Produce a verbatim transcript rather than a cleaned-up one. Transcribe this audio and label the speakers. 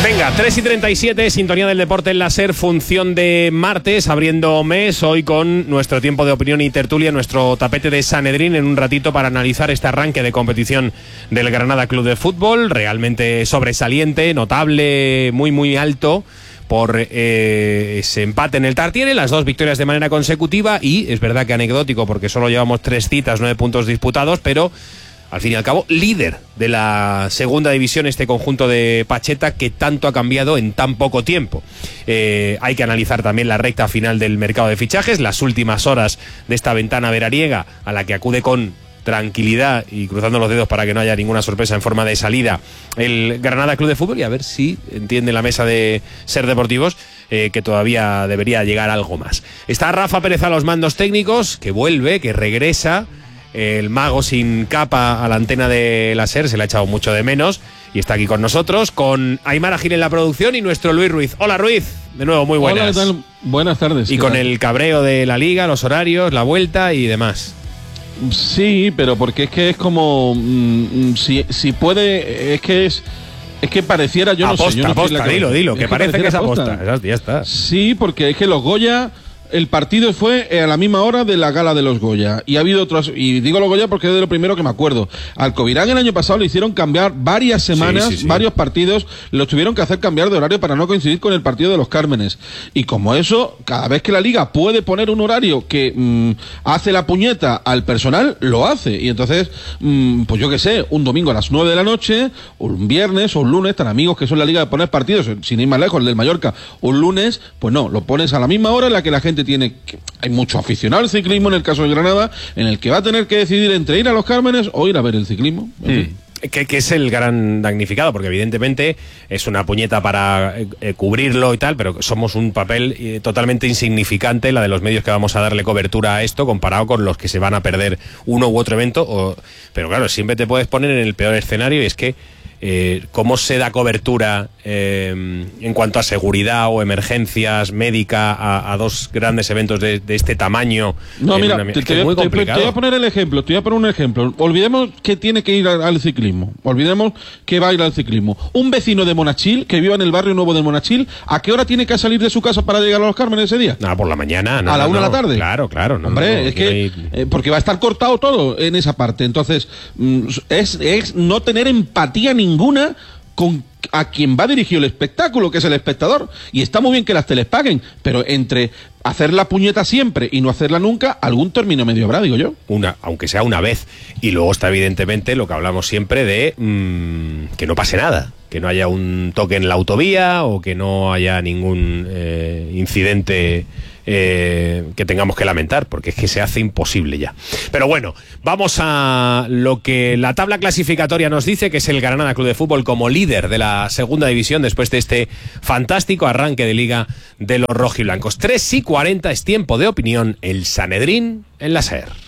Speaker 1: Venga, tres y treinta y siete, sintonía del deporte en la SER, función de martes, abriendo mes, hoy con nuestro tiempo de opinión y tertulia, nuestro tapete de Sanedrín en un ratito para analizar este arranque de competición del Granada Club de Fútbol, realmente sobresaliente, notable, muy muy alto, por eh, ese empate en el Tartiere, las dos victorias de manera consecutiva y es verdad que anecdótico porque solo llevamos tres citas, nueve puntos disputados, pero al fin y al cabo, líder de la segunda división, este conjunto de Pacheta que tanto ha cambiado en tan poco tiempo. Eh, hay que analizar también la recta final del mercado de fichajes, las últimas horas de esta ventana veraniega a la que acude con tranquilidad y cruzando los dedos para que no haya ninguna sorpresa en forma de salida el Granada Club de Fútbol, y a ver si entiende la mesa de SER Deportivos eh, que todavía debería llegar algo más. Está Rafa Pérez a los mandos técnicos, que vuelve, que regresa. El mago sin capa a la antena de la SER, se le ha echado mucho de menos y está aquí con nosotros, con Aymar Gil en la producción y nuestro Luis Ruiz. Hola Ruiz, de nuevo, muy buenas.
Speaker 2: Hola, ¿qué tal? Buenas tardes.
Speaker 1: Y con tal? El cabreo de la liga, los horarios, la vuelta y demás.
Speaker 2: Sí, pero porque es que es como mmm, si, si puede, es que es es que pareciera, yo
Speaker 1: aposta,
Speaker 2: no sé, yo no
Speaker 1: aposta,
Speaker 2: la
Speaker 1: dilo, dilo, que, que parece que es aposta. aposta. Ya está.
Speaker 2: Sí, porque es que los Goya, el partido fue a la misma hora de la gala de los Goya. Y ha habido otros, y digo los Goya porque es de lo primero que me acuerdo. Al Covirán el año pasado le hicieron cambiar varias semanas, sí, sí, sí. varios partidos, los tuvieron que hacer cambiar de horario para no coincidir con el partido de los Cármenes. Y como eso, cada vez que la liga puede poner un horario que mmm, hace la puñeta al personal, lo hace. Y entonces, mmm, pues yo qué sé, un domingo a las nueve de la noche, o un viernes, o un lunes, tan amigos que son la liga de poner partidos, sin ir más lejos, el del Mallorca, un lunes, pues no, lo pones a la misma hora en la que la gente tiene que, hay mucho aficionado al ciclismo en el caso de Granada, en el que va a tener que decidir entre ir a los Cármenes o ir a ver el ciclismo.
Speaker 1: Mm. Que, que es el gran damnificado, porque evidentemente es una puñeta para eh, cubrirlo y tal, pero somos un papel eh, totalmente insignificante, la de los medios que vamos a darle cobertura a esto, comparado con los que se van a perder uno u otro evento. O, pero claro, siempre te puedes poner en el peor escenario, y es que Eh, ¿cómo se da cobertura eh, en cuanto a seguridad o emergencias médica a, a dos grandes eventos de, de este tamaño?
Speaker 2: No, mira,
Speaker 1: una,
Speaker 2: te, te, muy te, te voy a poner el ejemplo, te voy a poner un ejemplo. Olvidemos que tiene que ir al, al ciclismo, olvidemos que va a ir al ciclismo. Un vecino de Monachil, que viva en el barrio nuevo de Monachil, ¿a qué hora tiene que salir de su casa para llegar a los Cármenes ese día?
Speaker 1: Ah, por la mañana. No,
Speaker 2: a la
Speaker 1: no,
Speaker 2: una
Speaker 1: no.
Speaker 2: de la tarde.
Speaker 1: Claro, claro. No,
Speaker 2: Hombre,
Speaker 1: no,
Speaker 2: es que,
Speaker 1: hay...
Speaker 2: eh, porque va a estar cortado todo en esa parte. Entonces, es, es no tener empatía ninguna con a quien va dirigido el espectáculo, que es el espectador. Y está muy bien que las teles paguen, pero entre hacer la puñeta siempre y no hacerla nunca, algún término medio habrá, digo yo.
Speaker 1: Una, aunque sea una vez. Y luego está evidentemente lo que hablamos siempre de mmm, que no pase nada, que no haya un toque en la autovía o que no haya ningún eh, incidente Eh, que tengamos que lamentar, porque es que se hace imposible ya. Pero bueno, vamos a lo que la tabla clasificatoria nos dice, que es el Granada Club de Fútbol como líder de la segunda división después de este fantástico arranque de liga de los rojiblancos. tres y cuarenta es tiempo de opinión, el Sanedrín en la SER.